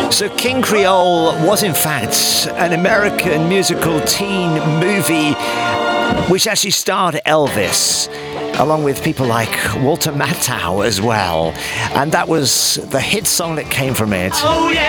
So King Creole was in fact an American musical teen movie which actually starred Elvis, along with people like Walter Matthau as well. And that was the hit song that came from it. Oh yeah!